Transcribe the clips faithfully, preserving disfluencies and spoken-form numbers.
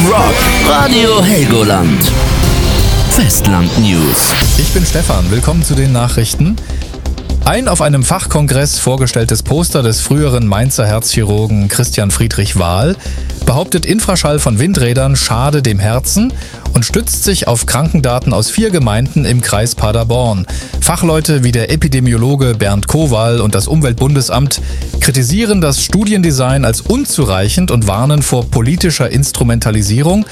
Rock Radio Helgoland. Festland News. Ich bin Stefan, willkommen zu den Nachrichten. Ein auf einem Fachkongress vorgestelltes Poster des früheren Mainzer Herzchirurgen Christian Friedrich Wahl behauptet, Infraschall von Windrädern schade dem Herzen und stützt sich auf Krankendaten aus vier Gemeinden im Kreis Paderborn. Fachleute wie der Epidemiologe Bernd Kowal und das Umweltbundesamt kritisieren das Studiendesign als unzureichend und warnen vor politischer Instrumentalisierung.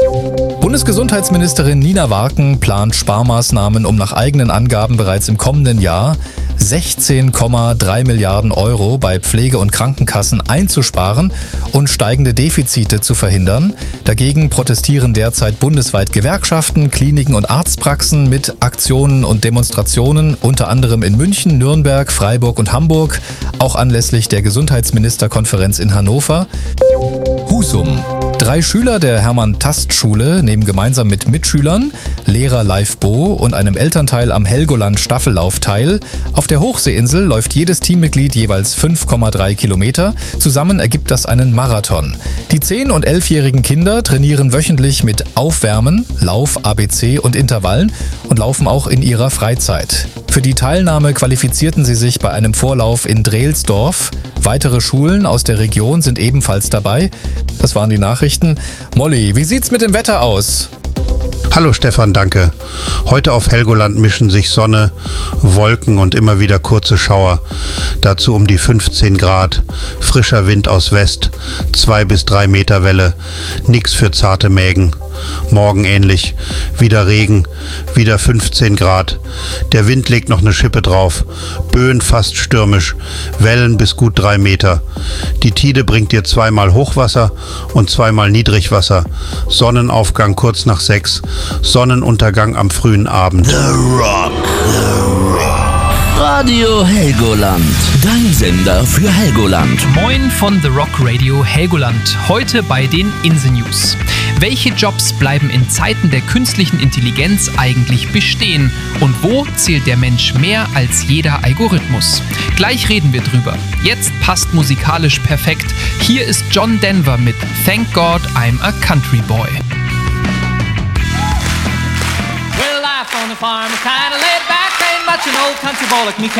Bundesgesundheitsministerin Nina Warken plant Sparmaßnahmen, um nach eigenen Angaben bereits im kommenden Jahr sechzehn Komma drei Milliarden Euro bei Pflege- und Krankenkassen einzusparen und steigende Defizite zu verhindern. Dagegen protestieren derzeit bundesweit Gewerkschaften, Kliniken und Arztpraxen mit Aktionen und Demonstrationen, unter anderem in München, Nürnberg, Freiburg und Hamburg, auch anlässlich der Gesundheitsministerkonferenz in Hannover. Husum. Drei Schüler der Hermann-Tast-Schule nehmen gemeinsam mit Mitschülern, Lehrer Leif Bo und einem Elternteil am Helgoland-Staffellauf teil. Auf der Hochseeinsel läuft jedes Teammitglied jeweils fünf Komma drei Kilometer. Zusammen ergibt das einen Marathon. Die zehn- und elfjährigen Kinder trainieren wöchentlich mit Aufwärmen, Lauf, A B C und Intervallen und laufen auch in ihrer Freizeit. Für die Teilnahme qualifizierten sie sich bei einem Vorlauf in Drelsdorf. Weitere Schulen aus der Region sind ebenfalls dabei. Das waren die Nachrichten. Molly, wie sieht's mit dem Wetter aus? Hallo Stefan, danke. Heute auf Helgoland mischen sich Sonne, Wolken und immer wieder kurze Schauer. Dazu um die fünfzehn Grad, frischer Wind aus West, zwei bis drei Meter Welle, nix für zarte Mägen. Morgen ähnlich, wieder Regen, wieder fünfzehn Grad. Der Wind legt noch eine Schippe drauf, Böen fast stürmisch, Wellen bis gut drei Meter. Die Tide bringt dir zweimal Hochwasser und zweimal Niedrigwasser. Sonnenaufgang kurz nach sechs, Sonnenuntergang am frühen Abend. The Rock, The Rock. Radio Helgoland, dein Sender für Helgoland. Moin von The Rock Radio Helgoland. Heute bei den Insel-News. Welche Jobs bleiben in Zeiten der künstlichen Intelligenz eigentlich bestehen? Und wo zählt der Mensch mehr als jeder Algorithmus? Gleich reden wir drüber. Jetzt passt musikalisch perfekt. Hier ist John Denver mit Thank God I'm a Country Boy. Well, life on the farm is kinda laid back. Ain't much an old country boy like me.